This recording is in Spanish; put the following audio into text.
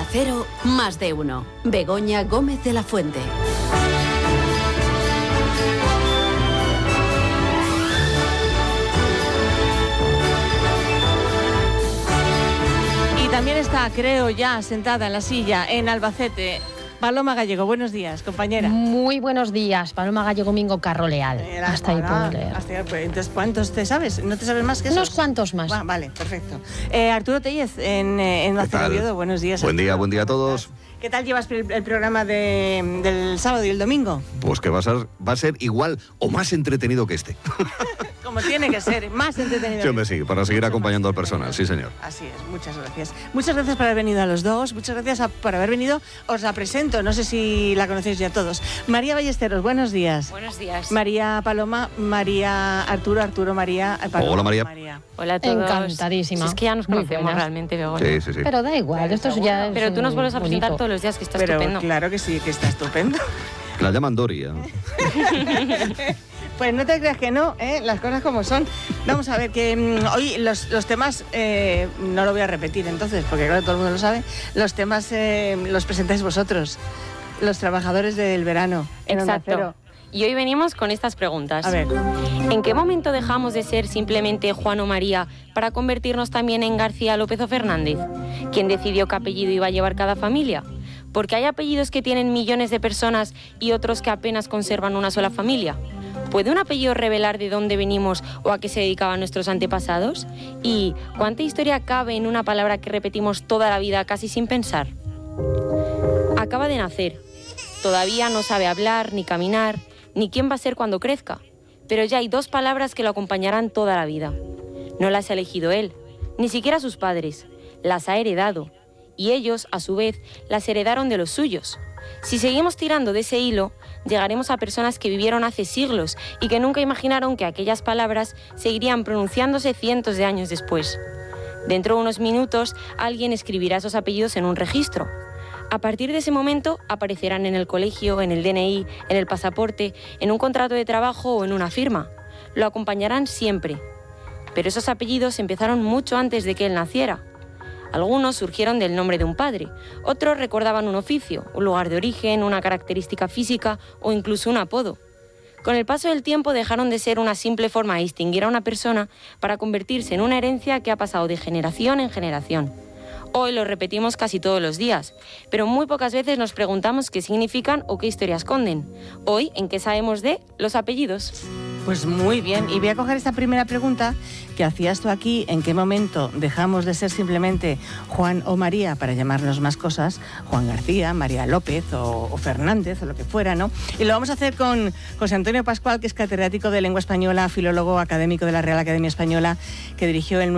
Cero, Más de Uno. Begoña Gómez de la Fuente. Y también está, creo, ya sentada en la silla en Albacete, Paloma Gallego. Buenos días, compañera. Muy buenos días, Paloma Gallego Mingo Carro Leal. Hasta ahí puedo leer. Entonces, ¿cuántos te sabes? ¿No te sabes más que eso? Unos cuantos más. Vale, perfecto. Arturo Tellez, en Macero Oviedo. Buenos días. Buen día a todos. ¿Qué tal llevas el programa del sábado y el domingo? Pues que va a ser igual o más entretenido que este. Como tiene que ser, más entretenido. Sí, hombre, sí, para seguir acompañando al personal, sí, señor. Así es, muchas gracias. Muchas gracias por haber venido a los dos, muchas gracias por haber venido. Os la presento, no sé si la conocéis ya todos. María Ballesteros, buenos días. Buenos días. María Paloma, María Arturo, María Paloma. Hola, María. Hola a todos. Encantadísima. Si es que ya nos conocemos realmente, Begoña. Sí. Pero da igual, esto ya es. Pero tú nos vuelves a presentar bonito. todos los días, que está Pero estupendo. claro que sí, que está estupendo. La llaman Doria. Pues no te creas que no, las cosas como son. Vamos a ver, que hoy los temas, no lo voy a repetir entonces, porque claro, todo el mundo lo sabe, los temas los presentáis vosotros, los trabajadores del verano. En Onda Cero. Exacto. Y hoy venimos con estas preguntas. A ver. ¿En qué momento dejamos de ser simplemente Juan o María para convertirnos también en García López o Fernández? ¿Quién decidió qué apellido iba a llevar cada familia? Porque hay apellidos que tienen millones de personas y otros que apenas conservan una sola familia. ¿Puede un apellido revelar de dónde venimos o a qué se dedicaban nuestros antepasados? ¿Y cuánta historia cabe en una palabra que repetimos toda la vida casi sin pensar? Acaba de nacer. Todavía no sabe hablar, ni caminar, ni quién va a ser cuando crezca. Pero ya hay 2 palabras que lo acompañarán toda la vida. No las ha elegido él, ni siquiera sus padres. Las ha heredado. Y ellos, a su vez, las heredaron de los suyos. Si seguimos tirando de ese hilo, llegaremos a personas que vivieron hace siglos y que nunca imaginaron que aquellas palabras seguirían pronunciándose cientos de años después. Dentro de unos minutos, alguien escribirá esos apellidos en un registro. A partir de ese momento, aparecerán en el colegio, en el DNI, en el pasaporte, en un contrato de trabajo o en una firma. Lo acompañarán siempre. Pero esos apellidos empezaron mucho antes de que él naciera. Algunos surgieron del nombre de un padre, otros recordaban un oficio, un lugar de origen, una característica física o incluso un apodo. Con el paso del tiempo dejaron de ser una simple forma de distinguir a una persona para convertirse en una herencia que ha pasado de generación en generación. Hoy lo repetimos casi todos los días, pero muy pocas veces nos preguntamos qué significan o qué historia esconden. Hoy, ¿en qué sabemos de los apellidos? Pues muy bien, y voy a coger esta primera pregunta que hacías tú aquí, ¿en qué momento dejamos de ser simplemente Juan o María para llamarnos más cosas? Juan García, María López o Fernández o lo que fuera, ¿no? Y lo vamos a hacer con José Antonio Pascual, que es catedrático de Lengua Española, filólogo académico de la Real Academia Española, que dirigió el